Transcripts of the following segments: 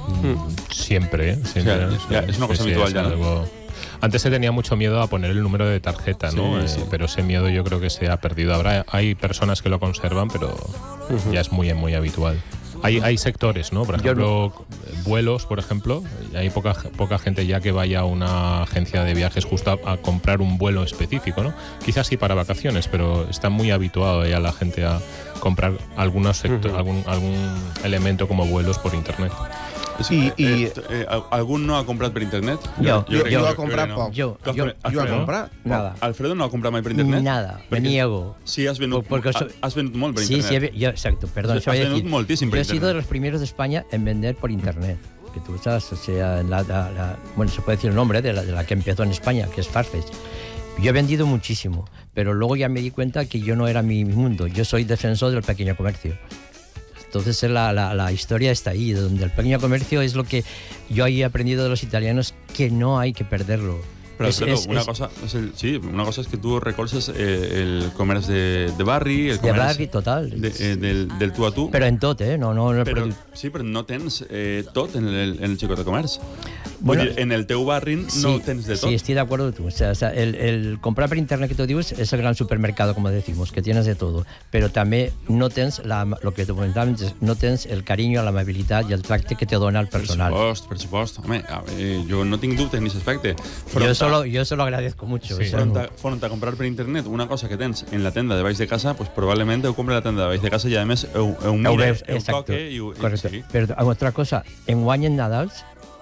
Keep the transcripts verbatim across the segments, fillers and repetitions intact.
Mm. Siempre, ¿eh? Siempre. O sea, ya, es una cosa sí, habitual ya, ¿no? algo... Antes se tenía mucho miedo a poner el número de tarjeta, ¿no? Sí, sí. Eh, pero ese miedo yo creo que se ha perdido. Ahora hay personas que lo conservan, pero uh-huh. ya es muy, muy habitual. Hay, hay sectores, ¿no? Por ejemplo, no. vuelos, por ejemplo. Hay poca, poca gente ya que vaya a una agencia de viajes justo a, a comprar un vuelo específico, ¿no? Quizás sí para vacaciones, pero está muy habituado ya la gente a comprar algunos sector, uh-huh. algún, algún elemento como vuelos por internet. Sí, y, eh, eh, ¿algún no ha comprado por internet? Yo, yo, yo, yo, he comprado no. yo, yo, yo, yo he comprado nada. Alfredo no ha comprado mai per internet? Nada, me niego. Sí, has venut, Porque so, has venut molt per sí, internet. Sí, yo, exacto, perdón. Has venut decir, moltíssim per yo internet. he sido de los primeros de España en vender por internet. Que tú sabes, o sea, la, la, la, bueno, se puede decir el nombre de la, de la que empezó en España, que es Farfetch. Yo he vendido muchísimo, pero luego ya me di cuenta que yo no era mi mundo. Yo soy defensor del pequeño comercio. Entonces la, la, la historia está ahí, donde el pequeño comercio es lo que yo ahí he aprendido de los italianos, que no hay que perderlo. Però, es, Alfredo, es, una, es, cosa, és el, sí, una cosa és que tu recolzes eh, el comerç de, de barri, el de comerç barri, total. De, eh, del, del tu a tu. Però en tot, eh? No, no, no però, produ... sí, però no tens eh, tot en el, en el xicot de comerç. Bueno, Vull dir, en el teu barri no sí, tens de tot. Sí, estoy de acuerdo con tú. O sea, o sea el, el comprar por internet que tú dices es el gran supermercado, como decimos, que tienes de todo. Pero también no tens, la, lo que te comentaba antes, no tens el cariño, la amabilitat i el tracte que te dona el personal. Per supost, per supost. Home, eh, jo no tinc dubtes en aquest aspecte. Fronta, yo, solo, yo solo agradezco mucho. Sí. Fronta, fronta a comprar per internet una cosa que tens en la tenda de baix de casa, pues probablemente ho compre a la tenda de baix de casa i a més ho, ho mire, ho toque i ho... Correcte. Sí. Però otra cosa, enguany en Nadals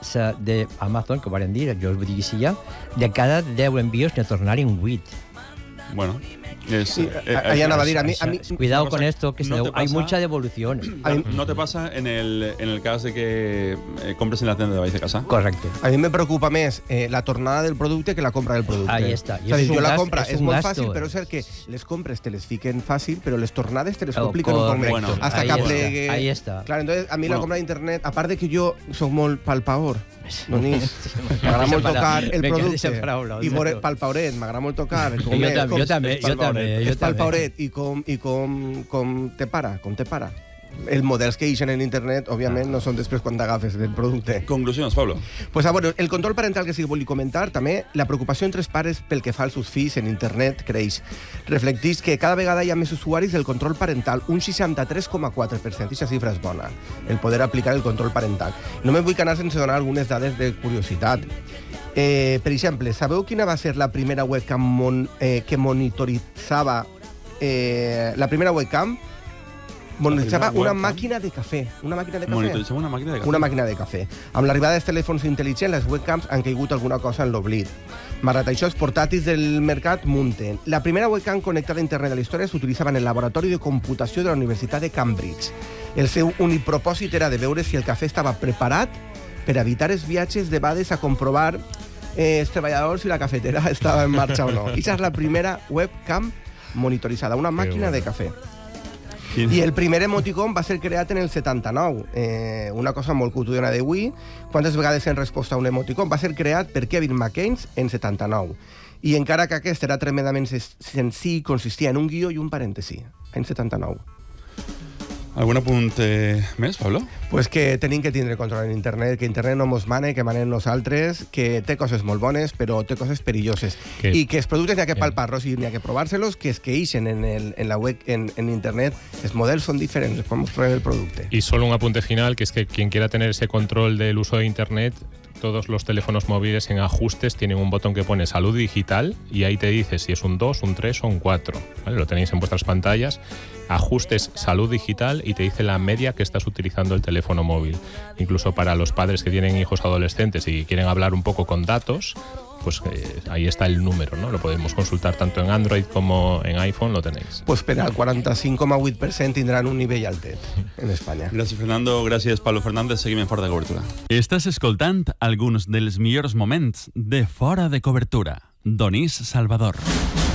de Amazon, que varen dir, jo us vull dir que sí ja, de cada deu envíos ne tornaren vuit. Bueno, es, sí, eh, ahí eh, anava a dir, a mí, a mí, cuidado con esto, que no se, hay mucha devolución. No te pasa en el, en el cas de que eh, compres en la tienda de baix de casa? Correcte. A mi me preocupa més eh, la tornada del producte que la compra del producte. Ahí està. O sigui, jo la compra és és molt gasto, fàcil, eh. però és cert que les compres te les fiquen fàcil, però les tornades te les oh, compliquen un poc més. Bueno, hasta que plegue. Ahí está. Claro, entonces a mí bueno. la compra d'internet, a part de que jo soc molt palpaor, doncs m'agrada molt tocar el producte i veure palpauret, m'agrada molt tocar com jo és, també, com, jo també, jo també, és palpauret i com, i com, com te para, com te para. Els models que ixen en internet, òbviament, no són després quan t'agafes el producte. Conclusions, Pablo. Pues, ah, bueno, el control parental que sí que vull comentar, també la preocupació entre els pares pel que fa als seus fills en internet creix. Reflecteix que cada vegada hi ha més usuaris del control parental, un seixanta-tres coma quatre per cent, i aquesta xifra és bona, el poder aplicar el control parental. Només vull anar sense donar algunes dades de curiositat. Eh, per exemple, sabeu quina va ser la primera webcam mon, eh, que monitoritzava eh, la primera webcam? Monitoritzava una webcam? màquina de cafè. Una màquina de cafè. Monitoritzava una màquina de cafè. Una màquina de cafè. Amb l'arribada dels telèfons intel·ligents, les webcams han caigut alguna cosa en l'oblit. Malgrat això, els portàtils del mercat munten. La primera webcam connectada a internet de la història s'utilitzava en el laboratori de computació de la Universitat de Cambridge. El seu únic propòsit era de veure si el cafè estava preparat per evitar els viatges de vegades a comprovar eh, els treballadors si la cafetera estava en marxa o no. Aquesta és la primera webcam monitoritzada, una màquina de cafè. I el primer emoticon va ser creat en el setanta-nou, eh, una cosa molt quotidiana d'avui. Quantes vegades en resposta a un emoticon va ser creat per Kevin McCain en setanta-nou. I encara que aquest era tremendament senzill, consistia en un guió i un parèntesi, en setanta-nou. Algun apunt eh, més, Pablo? Pues que tenim que tindre control en internet, que internet no mos mane, que manen nosaltres, que té coses molt bones, però té coses perilloses. Que... I que els productes n'hi ha que palpar-los i n'hi ha que provar-se-los, que es que ixen en, el, en la web, en, en internet, els models són diferents, podemos probar el producte. Y solo un apunte final, que es que quien quiera tener ese control del uso de internet, todos los teléfonos móviles en ajustes tienen un botón que pone salud digital y ahí te dice si es un dos, un tres o un cuatro. ¿Vale? Lo tenéis en vuestras pantallas. Ajustes salud digital y te dice la media que estás utilizando el teléfono móvil. Incluso para los padres que tienen hijos adolescentes y quieren hablar un poco con datos, pues eh, ahí está el número, ¿no? Lo podemos consultar tanto en Android como en iPhone, lo tenéis. Pues per al quaranta-cinc coma vuit per cent tindran un nivell altet en Espanya. Gràcies, Fernando. Gràcies, Pablo Fernández. Seguim en Fora de Cobertura. Estàs escoltant alguns dels millors moments de Fora de Cobertura. Donís Salvador.